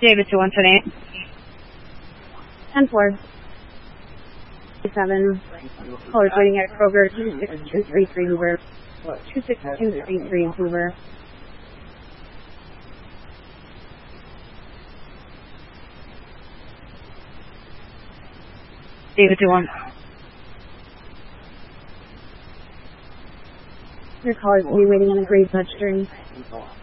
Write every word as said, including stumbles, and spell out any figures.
David two one seven eight. ten four. seven. Callers waiting at Kroger, two six two three three Hoover. two six two three three Hoover. David two one. Your callers will be waiting on a Grace Touch string.